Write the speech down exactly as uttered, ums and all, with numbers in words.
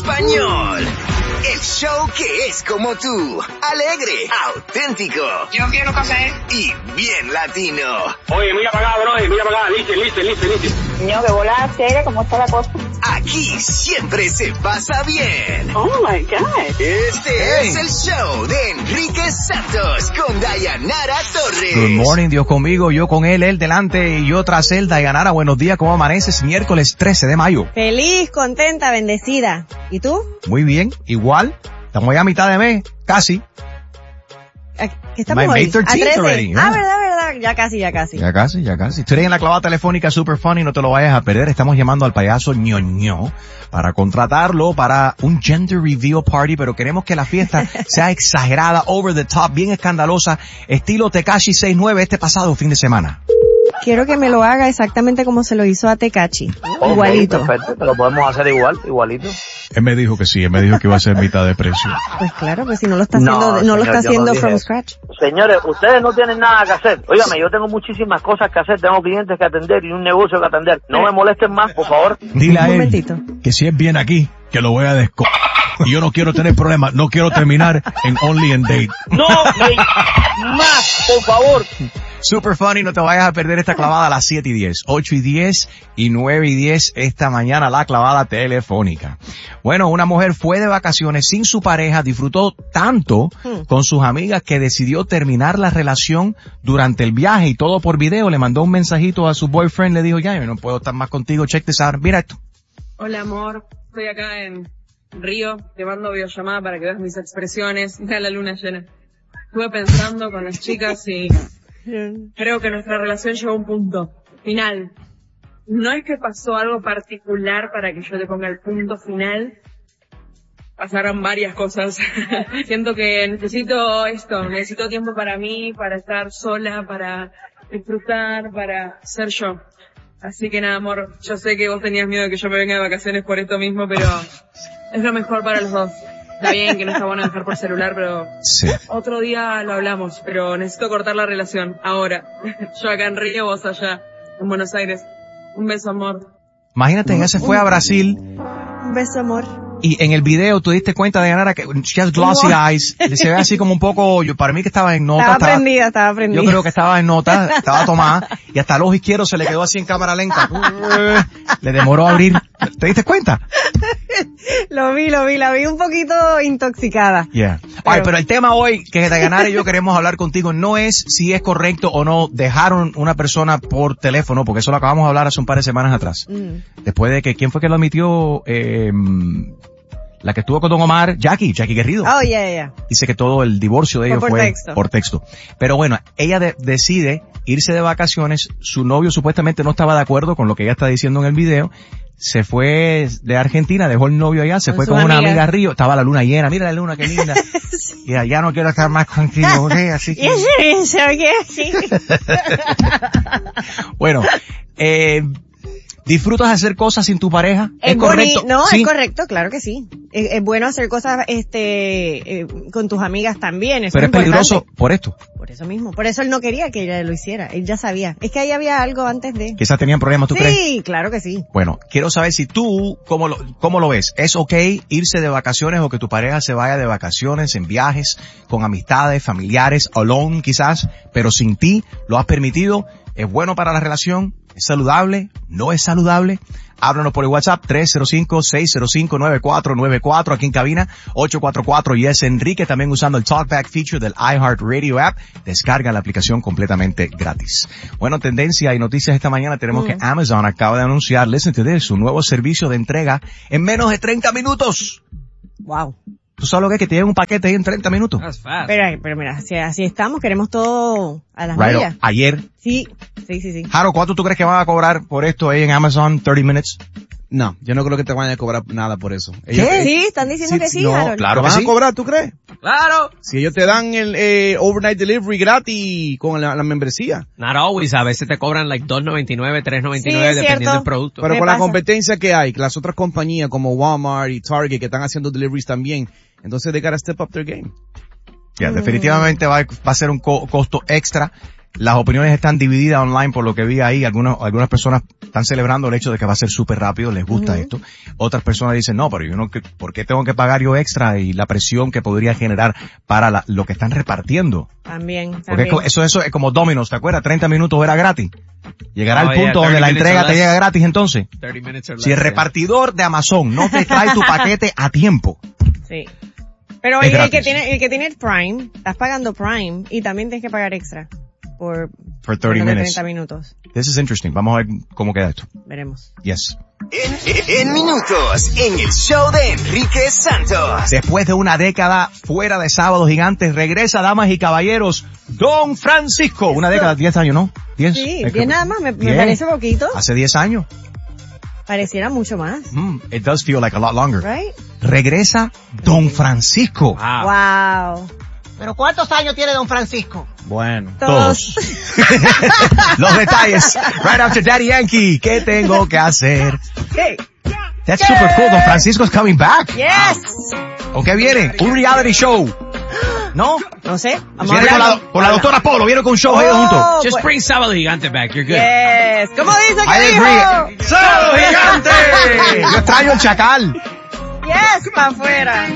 español. El show que es como tú, alegre, auténtico. Yo quiero café. Y bien latino. Oye, mira para acá, bro, mira para acá, listo, listo, listo, listo. Señor, que volada seria, ¿cómo está la cosa? Aquí siempre se pasa bien. Oh my God. Este Hey. es el show de Enrique Santos con Dayanara Torres. Good morning, Dios conmigo, yo con él, él delante y yo tras él. Dayanara, buenos días, ¿cómo amaneces? Miércoles trece de mayo. Feliz, contenta, bendecida. ¿Y tú? Muy bien, igual. Estamos ya a mitad de mes, casi. ¿A ¿Qué estamos May hoy? thirteenth A trece. already, Ah, yeah. verdad, verdad. Ya casi, ya casi. Ya casi, ya casi. Estoy en la clavada telefónica super funny, no te lo vayas a perder. Estamos llamando al payaso ñoño para contratarlo para un gender reveal party, pero queremos que la fiesta sea exagerada, over the top, bien escandalosa, estilo Tekashi seis nueve este pasado fin de semana. Quiero que me lo haga exactamente como se lo hizo a Tekashi. Okay, Igualito. Perfecto, te lo podemos hacer igual, igualito. Él me dijo que sí, él me dijo que iba a ser mitad de precio. Pues claro, pues si no lo está No, haciendo, no, lo señor, está yo no haciendo dije from eso. scratch. Señores, ustedes no tienen nada que hacer. Óigame, yo tengo muchísimas cosas que hacer, tengo clientes que atender y un negocio que atender. No me molesten más, por favor. Dile a Un él momentito. que si él viene aquí, que lo voy a desco... Y yo no quiero tener problemas, no quiero terminar en Only and Date. No me más, por favor. Super funny, no te vayas a perder esta clavada a las siete y diez, ocho y diez y nueve y diez esta mañana, la clavada telefónica. Bueno, una mujer fue de vacaciones sin su pareja, disfrutó tanto con sus amigas que decidió terminar la relación durante el viaje y todo por video. Le mandó un mensajito a su boyfriend, le dijo, ya, yo no puedo estar más contigo, check this out, mira esto. Hola amor, estoy acá en Río, te mando videollamada para que veas mis expresiones, mira la luna llena. Estuve pensando con las chicas y creo que nuestra relación llegó a un punto final. No es que pasó algo particular para que yo le ponga el punto final. Pasaron varias cosas. Siento que necesito esto, necesito tiempo para mí, para estar sola, para disfrutar, para ser yo. Así que nada, amor, yo sé que vos tenías miedo de que yo me venga de vacaciones por esto mismo, pero es lo mejor para los dos. Está bien que no está bueno dejar por celular, pero Sí. otro día lo hablamos, pero necesito cortar la relación, ahora. Yo acá en Río, vos allá, en Buenos Aires. Un beso, amor. Imagínate, ella se fue a Brasil Un beso, amor. y en el video tú diste cuenta de Yanara que she has glossy No. eyes, se ve así como un poco, yo para mí que estaba en nota. Estaba estaba- prendida, estaba prendida. Yo creo que estaba en nota, estaba tomada, y hasta el ojo izquierdo se le quedó así en cámara lenta. Le demoró a abrir. ¿Te diste cuenta? Lo vi, lo vi, la vi un poquito intoxicada. Yeah. Ay, pero el tema hoy que Dayanara y yo queremos hablar contigo no es si es correcto o no dejar un- una persona por teléfono, porque eso lo acabamos de hablar hace un par de semanas atrás. Mm. Después de que, ¿quién fue que lo admitió? Eh, la que estuvo con Don Omar, Jackie, Jackie Guerrido. Oh, yeah, yeah. Dice que todo el divorcio de Fue ellos por fue texto. por texto. Pero bueno, ella de- decide irse de vacaciones, su novio supuestamente no estaba de acuerdo con lo que ella está diciendo en el video, se fue de Argentina, dejó el novio allá, se Con fue sus con una amigas. amiga a Río, estaba la luna llena, mira la luna qué linda, y ya, ya no quiero estar más contigo, ¿ok? Así Y que, ese, ¿sabe qué? Sí. bueno, eh, ¿disfrutas de hacer cosas sin tu pareja? ¿Es, boni- correcto? No, Sí. es correcto, claro que sí. Es, es bueno hacer cosas, este, eh, con tus amigas también. Eso Pero es importante. peligroso por esto. Por eso mismo. Por eso él no quería que ella lo hiciera. Él ya sabía. Es que ahí había algo antes de. Quizás tenían problemas, ¿tú sí, crees? claro que sí. Bueno, quiero saber si tú, ¿cómo lo, cómo lo ves? ¿Es ok irse de vacaciones o que tu pareja se vaya de vacaciones, en viajes, con amistades, familiares, alone quizás, pero sin ti? ¿Lo has permitido? ¿Es bueno para la relación? ¿Es saludable? ¿No es saludable? Háblanos por el WhatsApp tres cero cinco, seis cero cinco, nueve cuatro nueve cuatro, aquí en cabina ocho cuatro cuatro y es Enrique, también usando el Talkback feature del iHeartRadio app. Descarga la aplicación completamente gratis. Bueno, tendencia y noticias esta mañana tenemos Mm. que Amazon acaba de anunciar, listen to this, su nuevo servicio de entrega en menos de treinta minutos. Wow. ¿Tú sabes lo que es que te llega un paquete ahí en treinta minutos? Pero, pero mira, así, así estamos, queremos todo a las Right, millas. ayer. Sí, sí, sí, sí. Jaro, ¿cuánto tú crees que van a cobrar por esto ahí en Amazon? thirty minutes. No, yo no creo que te vayan a cobrar nada por eso. ¿Qué? Sí, están diciendo que sí, no, Harold. claro ¿Te que van sí. a cobrar, tú crees? Claro. Si ellos te dan el eh, overnight delivery gratis con la, la membresía. Not always. A veces te cobran like dos noventa y nueve, tres noventa y nueve, Sí, es dependiendo cierto. del producto. Pero Me con la pasa. competencia que hay, las otras compañías como Walmart y Target que están haciendo deliveries también, entonces they gotta step up their game. Ya, definitivamente va, va a ser un co- costo extra. Las opiniones están divididas online por lo que vi ahí. Algunas, algunas personas están celebrando el hecho de que va a ser súper rápido, les gusta uh-huh. esto. Otras personas dicen, no, pero yo no, ¿por qué tengo que pagar yo extra? Y la presión que podría generar para la, lo que están repartiendo. También, Porque también. eso, eso es como Domino's, ¿te acuerdas? treinta minutos era gratis. Llegará Oh, al punto yeah, donde la thirty entrega minutes te llega gratis entonces. thirty minutes or less, Si el yeah. repartidor de Amazon no te trae tu paquete a tiempo. Sí. Pero Es oye, el gratis. que tiene, el que tiene el Prime, estás pagando Prime y también tienes que pagar extra por, For thirty menos de minutes. treinta minutos. This is interesting. Vamos a ver cómo queda esto. Veremos. Yes. En, en, en minutos, en el show de Enrique Santos. Después de una década fuera de Sábados Gigantes, regresa, damas y caballeros, Don Francisco. Una década, diez años, ¿no? Diez. Sí, Es que- bien nada más, me, me Diez. parece poquito. Hace diez años. Pareciera mucho más. Mm, it does feel like a lot longer. Right? Regresa Don Francisco. Wow. Wow. ¿Pero cuántos años tiene don Francisco? Bueno. Todos. Los detalles. Right after Daddy Yankee. ¿Qué tengo que hacer? Hey. That's super cool. Don Francisco's coming back. Yes. ¿O qué viene? Un reality show. ¿No? No sé. Vamos Viene a con hablar. la, con la doctora Polo. Viene con un show ellos juntos. Oh, Just pues- bring Sábado Gigante back, you're good. Yes. ¿Cómo dice I que dijo? agree. ¡Sábado Gigante! Yo extraño el chacal. Yes, para afuera.